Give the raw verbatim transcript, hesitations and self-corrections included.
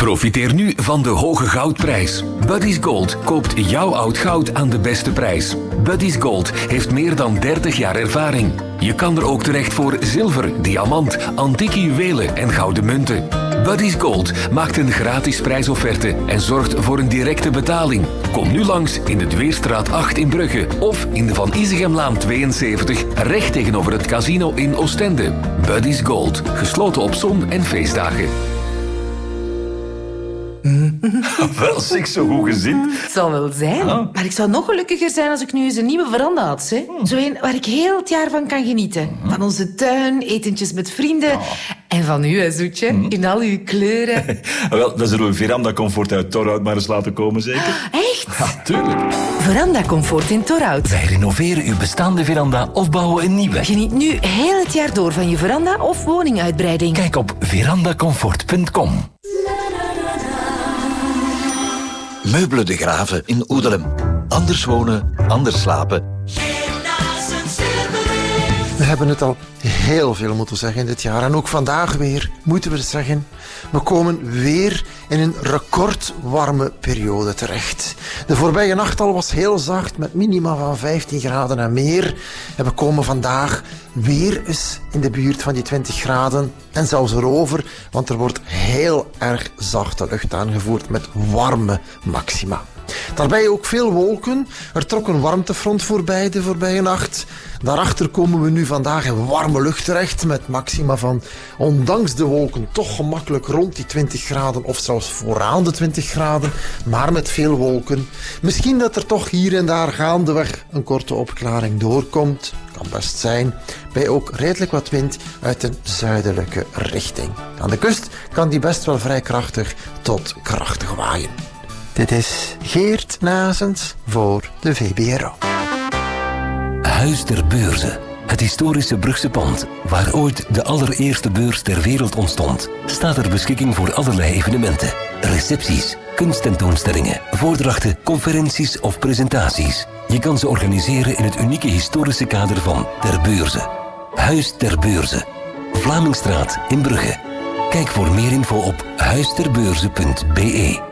Profiteer nu van de hoge goudprijs. Buddy's Gold koopt jouw oud goud aan de beste prijs. Buddy's Gold heeft meer dan dertig jaar ervaring. Je kan er ook terecht voor zilver, diamant, antieke juwelen en gouden munten. Buddy's Gold maakt een gratis prijsofferte en zorgt voor een directe betaling. Kom nu langs in de Dweerstraat acht in Brugge of in de Van Isegemlaan tweeënzeventig, recht tegenover het casino in Oostende. Buddy's Gold, gesloten op zon- en feestdagen. Wel, zeg, zo goed gezind. Het zal wel zijn. Ah. Maar ik zou nog gelukkiger zijn als ik nu eens een nieuwe veranda had. Hè? Zo een waar ik heel het jaar van kan genieten. Van onze tuin, etentjes met vrienden. En van u, hè, Zoetje. In al uw kleuren. Wel, dan zullen we Veranda Comfort uit Torhout maar eens laten komen, zeker? Echt? Ja, tuurlijk. Veranda Comfort in Torhout. Wij renoveren uw bestaande veranda of bouwen een nieuwe. Geniet nu heel het jaar door van je veranda of woninguitbreiding. Kijk op verandacomfort punt com. Meubelen de Graven in Oedelem. Anders wonen, anders slapen. We hebben het al heel veel moeten zeggen dit jaar. En ook vandaag weer moeten we het zeggen. We komen weer in een recordwarme periode terecht. De voorbije nacht al was heel zacht met minima van vijftien graden en meer. En we komen vandaag weer eens in de buurt van die twintig graden. En zelfs erover, want er wordt heel erg zachte lucht aangevoerd met warme maxima. Daarbij ook veel wolken. Er trok een warmtefront voorbij de voorbije nacht. Daarachter komen we nu vandaag in warme lucht terecht met maxima van, ondanks de wolken, toch gemakkelijk rond die twintig graden of zelfs vooraan de twintig graden, maar met veel wolken. Misschien dat er toch hier en daar gaandeweg een korte opklaring doorkomt. Kan best zijn. Bij ook redelijk wat wind uit een zuidelijke richting. Aan de kust kan die best wel vrij krachtig tot krachtig waaien. Dit is Geert Nazens voor de V B R O. Huis ter Beurze. Het historische Brugse pand, waar ooit de allereerste beurs ter wereld ontstond, staat ter beschikking voor allerlei evenementen. Recepties, kunsttentoonstellingen, voordrachten, conferenties of presentaties. Je kan ze organiseren in het unieke historische kader van Ter Beurze. Huis ter Beurze. Vlamingstraat in Brugge. Kijk voor meer info op huisterbeurze punt be.